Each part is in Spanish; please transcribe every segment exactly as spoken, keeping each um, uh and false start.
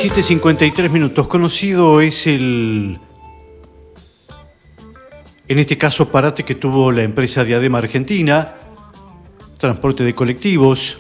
diecisiete cincuenta y tres minutos. Conocido es el, en este caso, parate que tuvo la empresa Diadema Argentina, transporte de colectivos.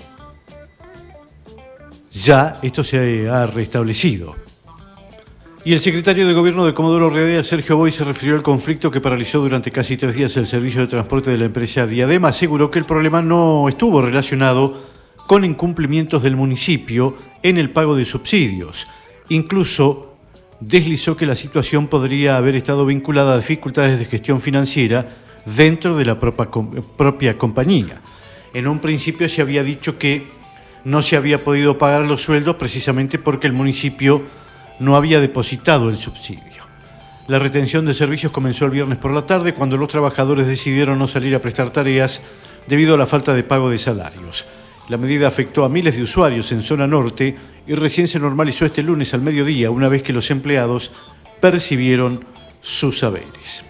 Ya esto se ha restablecido. Y el secretario de Gobierno de Comodoro Rivadavia, Sergio Boy, se refirió al conflicto que paralizó durante casi tres días el servicio de transporte de la empresa Diadema. Aseguró que el problema no estuvo relacionado con incumplimientos del municipio en el pago de subsidios. Incluso deslizó que la situación podría haber estado vinculada a dificultades de gestión financiera dentro de la propia, propia compañía. En un principio se había dicho que no se había podido pagar los sueldos precisamente porque el municipio no había depositado el subsidio. La retención de servicios comenzó el viernes por la tarde, cuando los trabajadores decidieron no salir a prestar tareas debido a la falta de pago de salarios. La medida afectó a miles de usuarios en zona norte y recién se normalizó este lunes al mediodía, una vez que los empleados percibieron sus saberes.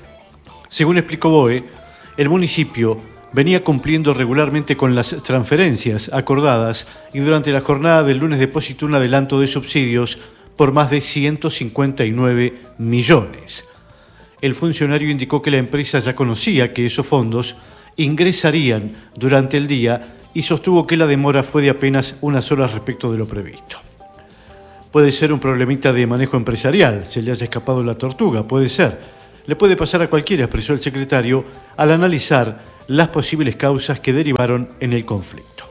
Según explicó Boe, el municipio venía cumpliendo regularmente con las transferencias acordadas y durante la jornada del lunes depositó un adelanto de subsidios por más de ciento cincuenta y nueve millones. El funcionario indicó que la empresa ya conocía que esos fondos ingresarían durante el día y sostuvo que la demora fue de apenas unas horas respecto de lo previsto. Puede ser un problemita de manejo empresarial, se le haya escapado la tortuga, puede ser. Le puede pasar a cualquiera, expresó el secretario al analizar las posibles causas que derivaron en el conflicto.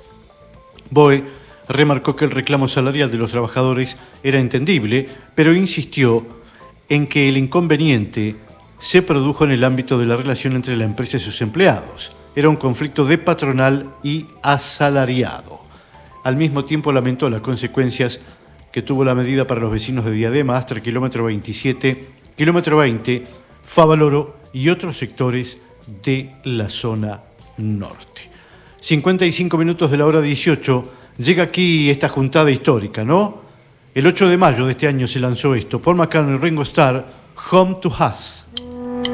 Boe remarcó que el reclamo salarial de los trabajadores era entendible, pero insistió en que el inconveniente se produjo en el ámbito de la relación entre la empresa y sus empleados. Era un conflicto de patronal y asalariado. Al mismo tiempo lamentó las consecuencias que tuvo la medida para los vecinos de Diadema hasta el kilómetro veintisiete, kilómetro veinte, Favaloro y otros sectores de la zona norte. cincuenta y cinco minutos de la hora dieciocho. Llega aquí esta juntada histórica, ¿no? El ocho de mayo de este año se lanzó esto. Paul McCartney y Ringo Starr, Home to Us.